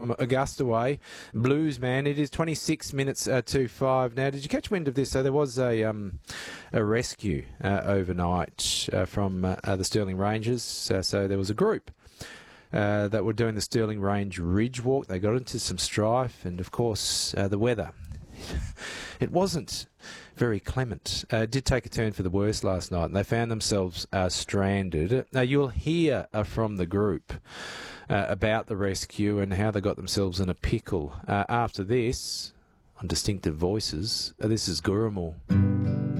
from Augusta Way. Blues Man. It is 26 minutes to 5 now. Did you catch wind of this? So there was a rescue overnight from the Stirling Rangers. So there was a group that were doing the Stirling Range Ridge Walk. They got into some strife, and of course the weather. It wasn't very clement. It did take a turn for the worse last night, and they found themselves stranded. Now, you'll hear from the group about the rescue and how they got themselves in a pickle. After this, on Distinctive Voices, this is Gurumul.